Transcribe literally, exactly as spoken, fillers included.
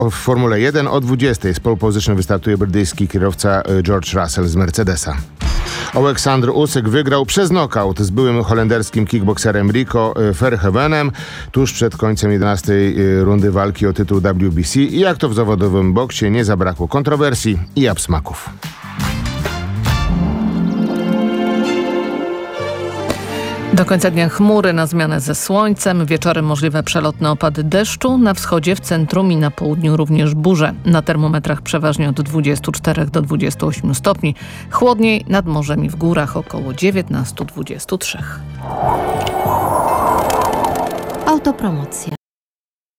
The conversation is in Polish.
w Formule jeden o dwudziestej z pole position wystartuje brytyjski kierowca George Russell z Mercedesa. Oleksandr Usyk wygrał przez knockout z byłym holenderskim kickbokserem Rico Verhoevenem tuż przed końcem jedenastej rundy walki o tytuł W B C i jak to w zawodowym boksie nie zabrakło kontrowersji i absmaków. Do końca dnia chmury na zmianę ze słońcem, wieczorem możliwe przelotne opady deszczu, na wschodzie, w centrum i na południu również burze. Na termometrach przeważnie od dwudziestu czterech do dwudziestu ośmiu stopni, chłodniej nad morzem i w górach około dziewiętnastu do dwudziestu trzech. Autopromocja.